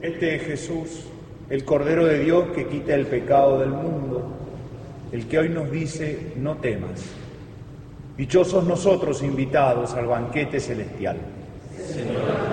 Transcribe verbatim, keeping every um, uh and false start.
Este es Jesús, el Cordero de Dios que quita el pecado del mundo, el que hoy nos dice, no temas. Dichosos nosotros invitados al banquete celestial. Señor,